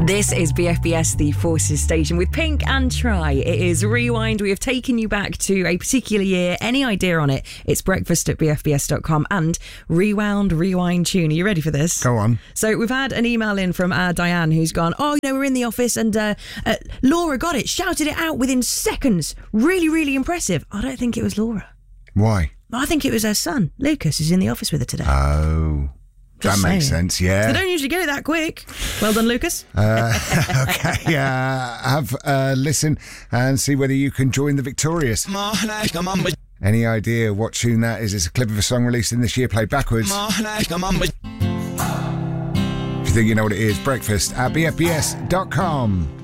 This is BFBS, the Forces station, with Pink and Try. It is Rewind. We have taken you back to a particular year. Any idea on it? It's breakfast@bfbs.com and Rewound, Rewind Tune. Are you ready for this? Go on. So we've had an email in from Diane who's gone, we're in the office and Laura got it, shouted it out within seconds. Really, really impressive. I don't think it was Laura. Why? I think it was her son, Lucas, who's in the office with her today. Oh, Just that makes saying. sense, yeah. They don't usually get it that quick. Well done, Lucas. Okay, have a listen and see whether you can join the victorious. Any idea what tune that is? It's a clip of a song released in this year, played backwards. If you think you know what it is, breakfast@bfbs.com.